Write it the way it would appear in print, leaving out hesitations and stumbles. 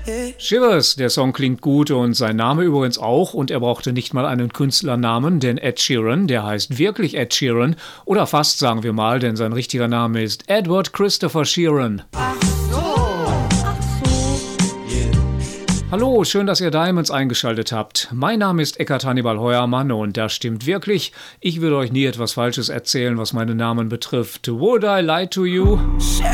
Shivers, der Song klingt gut und sein Name übrigens auch und er brauchte nicht mal einen Künstlernamen, denn Ed Sheeran, der heißt wirklich Ed Sheeran oder fast sagen wir mal, denn sein richtiger Name ist Edward Christopher Sheeran. Hallo, schön, dass ihr Diamonds eingeschaltet habt. Mein Name ist Eckart Hannibal Heuermann und das stimmt wirklich. Ich will euch nie etwas Falsches erzählen, was meinen Namen betrifft. Would I lie to you?